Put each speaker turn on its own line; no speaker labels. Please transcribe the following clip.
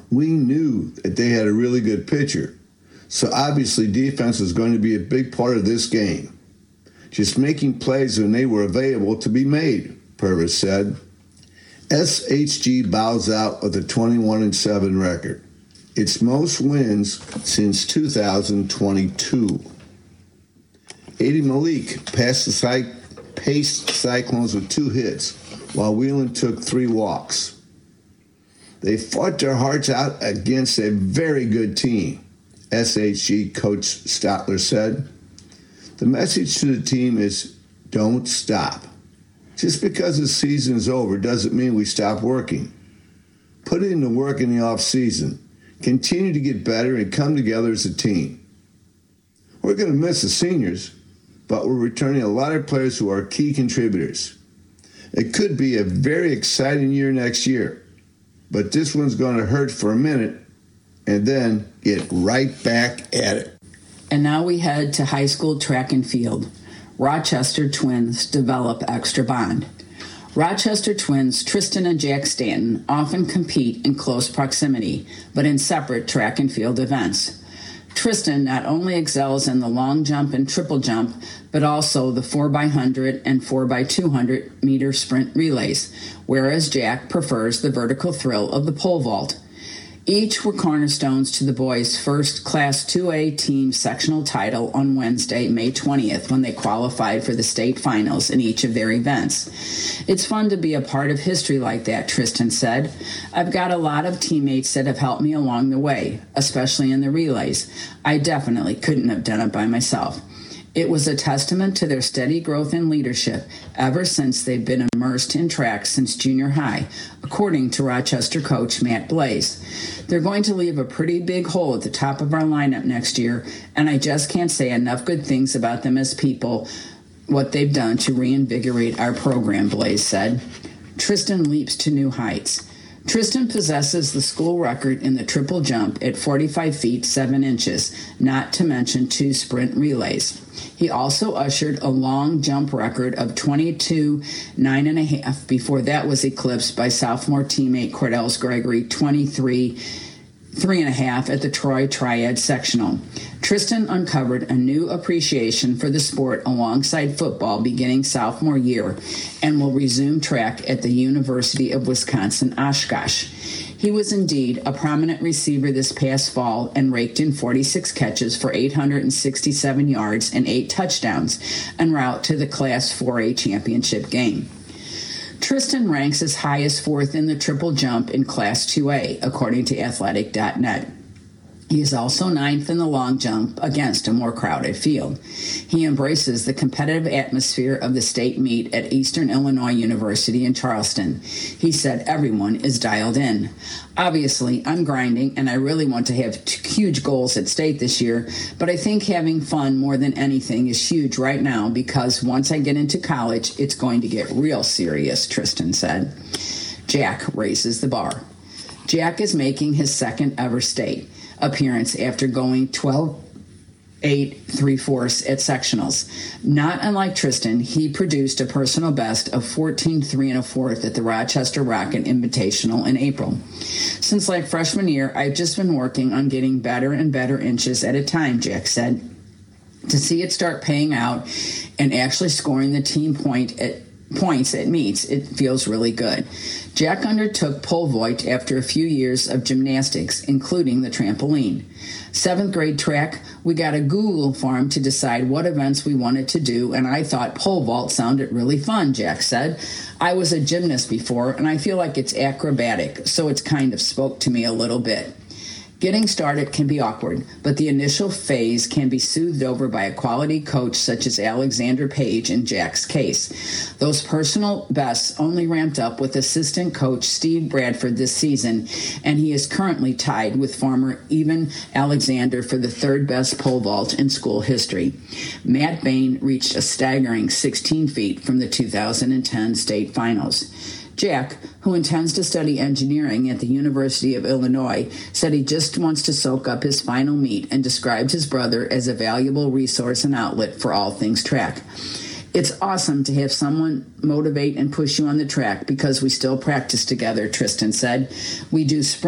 We knew that they had a really good pitcher, so obviously defense was going to be a big part of this game. Just making plays when they were available to be made, Purvis said. SHG bows out with a 21-7 record, its most wins since 2022. Adi Malik paced Cyclones with 2 hits, while Whelan took 3 walks. They fought their hearts out against a very good team, SHG coach Stotler said. The message to the team is, don't stop. Just because the season is over doesn't mean we stop working. Put in the work in the off season. Continue to get better and come together as a team. We're going to miss the seniors, but we're returning a lot of players who are key contributors. It could be a very exciting year next year, but this one's going to hurt for a minute and then get right back at it.
And now we head to high school track and field. Rochester twins develop extra bond. Rochester twins Tristan and Jack Stanton often compete in close proximity, but in separate track and field events. Tristan not only excels in the long jump and triple jump, but also the 4x100 and 4x200 meter sprint relays, whereas Jack prefers the vertical thrill of the pole vault. Each were cornerstones to the boys' first Class 2A team sectional title on Wednesday, May 20th, when they qualified for the state finals in each of their events. It's fun to be a part of history like that, Tristan said. I've got a lot of teammates that have helped me along the way, especially in the relays. I definitely couldn't have done it by myself. It was a testament to their steady growth and leadership ever since they've been immersed in track since junior high, according to Rochester coach Matt Blaze. They're going to leave a pretty big hole at the top of our lineup next year, and I just can't say enough good things about them as people, what they've done to reinvigorate our program, Blaze said. Tristan leaps to new heights. Tristan possesses the school record in the triple jump at 45 feet 7 inches, not to mention 2 sprint relays. He also ushered a long jump record of 22 9.5 before that was eclipsed by sophomore teammate Cordell Gregory 23 3.5 at the Troy Triad Sectional. Tristan uncovered a new appreciation for the sport alongside football beginning sophomore year and will resume track at the University of Wisconsin-Oshkosh. He was indeed a prominent receiver this past fall and raked in 46 catches for 867 yards and 8 touchdowns en route to the Class 4A championship game. Tristan ranks as high as 4th in the triple jump in Class 2A, according to Athletic.net. He is also 9th in the long jump against a more crowded field. He embraces the competitive atmosphere of the state meet at Eastern Illinois University in Charleston. He said everyone is dialed in. Obviously, I'm grinding, and I really want to have huge goals at state this year, but I think having fun more than anything is huge right now because once I get into college, it's going to get real serious, Tristan said. Jack raises the bar. Jack is making his second ever state appearance after going 12-8 3/4 at sectionals. Not unlike Tristan, he produced a personal best of 14 3 1/4 at the Rochester Rocket Invitational in April. Since like freshman year, I've just been working on getting better and better inches at a time, Jack said. To see it start paying out and actually scoring the team points at meets, it feels really good. Jack undertook pole vault after a few years of gymnastics, including the trampoline. 7th grade track, we got a Google form to decide what events we wanted to do, and I thought pole vault sounded really fun, Jack said. I was a gymnast before, and I feel like it's acrobatic, so it's kind of spoke to me a little bit. Getting started can be awkward, but the initial phase can be soothed over by a quality coach such as Alexander Page in Jack's case. Those personal bests only ramped up with assistant coach Steve Bradford this season, and he is currently tied with former Evan Alexander for the 3rd best pole vault in school history. Matt Bain reached a staggering 16 feet from the 2010 state finals. Jack, who intends to study engineering at the University of Illinois, said he just wants to soak up his final meet and described his brother as a valuable resource and outlet for all things track. It's awesome to have someone motivate and push you on the track because we still practice together, Tristan said. We do sprint